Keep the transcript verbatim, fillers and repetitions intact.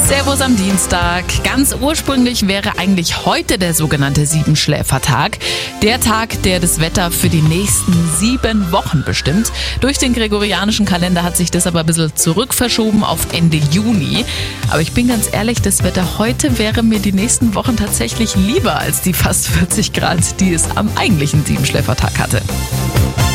Servus am Dienstag. Ganz ursprünglich wäre eigentlich heute der sogenannte Siebenschläfertag. Der Tag, der das Wetter für die nächsten sieben Wochen bestimmt. Durch den gregorianischen Kalender hat sich das aber ein bisschen zurückverschoben auf Ende Juni. Aber ich bin ganz ehrlich, das Wetter heute wäre mir die nächsten Wochen tatsächlich lieber als die fast vierzig Grad, die es am eigentlichen Siebenschläfertag hatte.